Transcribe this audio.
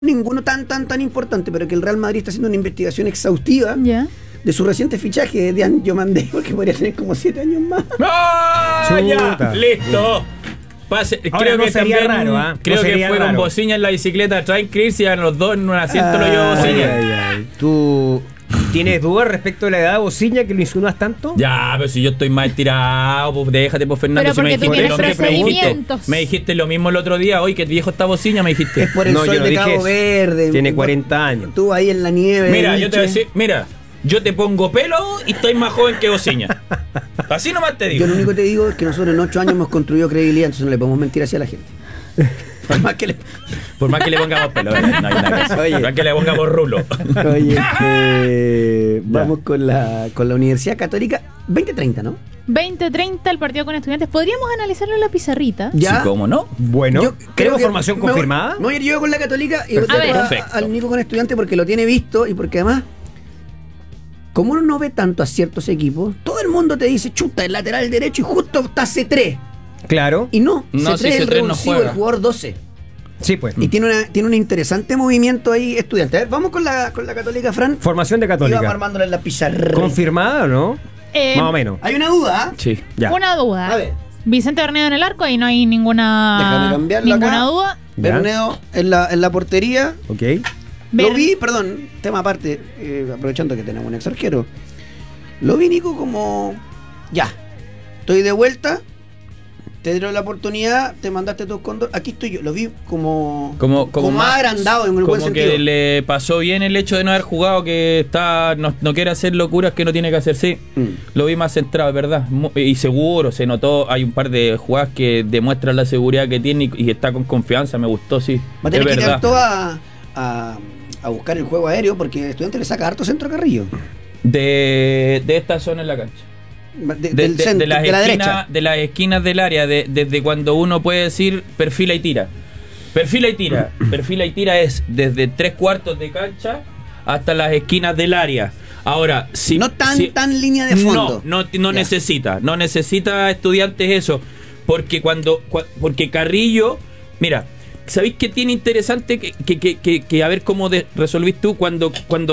ninguno tan importante, pero que el Real Madrid está haciendo una investigación exhaustiva de su reciente fichaje de Anjo Mandé, porque podría tener como 7 años más. ¡Ah! ¡Ya! ¡Listo! Creo no que sería también, raro, ¿eh? creo No que sería fue con raro. Bociña en la bicicleta Train Chris y eran los dos en un asiento lo llevó Bociña. ¿Tú tienes dudas respecto de la edad de Bociña que lo insinúas tanto? Ya, pero si yo estoy más estirado, pues déjate, pues Fernando. Pero Si me porque tú dijiste, tienes procedimientos. me dijiste lo mismo el otro día, hoy que viejo está Bociña, me dijiste. Es por el No, yo sol no de dije Cabo eso. Verde. Tiene 40 años. Tú ahí en la nieve. Mira, yo te voy a Nietzsche. decir, mira, yo te pongo pelo y estoy más joven que Bociña. Así nomás te digo. Yo lo único que te digo es que nosotros en 8 años hemos construido credibilidad, entonces no le podemos mentir hacia la gente. Por más que le... Por más que le pongamos pelo, no hay nada que hacer. Oye. Por más que le pongamos rulo. Oye, vamos con la Universidad Católica 2030, ¿no? 20:30 el partido con Estudiantes. Podríamos analizarlo en la pizarrita. Sí, ¿cómo no? Bueno, Yo creo ¿tenemos que formación me voy- confirmada? Me voy a ir yo con la Católica y Perfecto. voy a Perfecto. al Nico con Estudiante porque lo tiene visto y porque además, como uno no ve tanto a ciertos equipos, todo el mundo te dice, chuta, el lateral derecho y justo está C3. Claro. Y no, No, C3 si es el C3 no revulsivo, el juega. jugador 12. Sí, pues. Y tiene un interesante movimiento ahí, Estudiante. A ver, vamos con la Católica, Fran. Formación de Y vamos Católica. armándola en la pizarra. ¿Confirmada o no? Más o menos. Hay una duda, ¿ah? Sí. Ya. Una duda. A ver. Vicente Bernedo en el arco y no hay ninguna Déjame cambiarlo acá. duda. Ya. Bernedo en la portería. Ok. Lo vi, perdón, tema aparte, aprovechando que tenemos un ex arquero. Lo vi, Nico, como... Ya, estoy de vuelta, te dieron la oportunidad, te mandaste tus cóndores, aquí estoy yo. Lo vi como más agrandado en un buen como sentido. que le pasó bien el hecho de no haber jugado, que no quiere hacer locuras que no tiene que hacer. Sí, lo vi más centrado, es verdad. Y seguro, se notó. Hay un par de jugadas que demuestran la seguridad que tiene y está con confianza. Me gustó, sí. Va a tener es que ir verdad. harto a buscar el juego aéreo porque Estudiante le saca harto centro a Carrillo. De esta zona en la cancha. Del centro, las de la esquinas, derecha. de las esquinas del área, desde cuando uno puede decir perfila y tira. Perfila y tira. Perfila y tira es desde 3/4 de cancha hasta las esquinas del área. Ahora, si No tan línea de fondo. No Ya. necesita Estudiantes eso, porque porque Carrillo, mira, ¿sabéis qué tiene interesante que a ver cómo resolvís tú cuando